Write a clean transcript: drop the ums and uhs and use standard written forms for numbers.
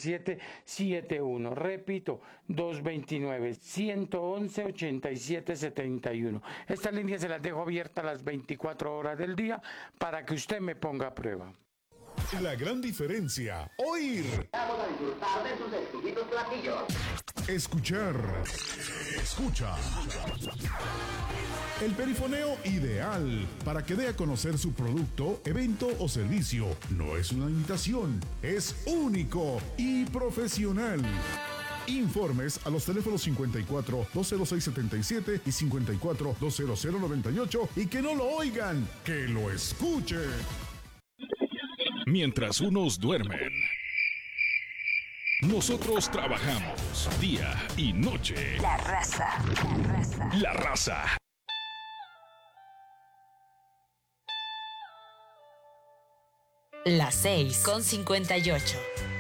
8771. Repito, 229-111-8771. Esta línea se las dejo abierta las 24 horas del día para que usted me ponga a prueba. La gran diferencia, oír. Vamos a disfrutar de sus exquisitos platillos. Escuchar. Escucha. El perifoneo ideal para que dé a conocer su producto, evento o servicio. No es una imitación, es único y profesional. Informes a los teléfonos 54 206 77 y 54 200 98 y que no lo oigan, que lo escuchen. Mientras unos duermen, nosotros trabajamos día y noche. La raza. La raza. Las 6:58.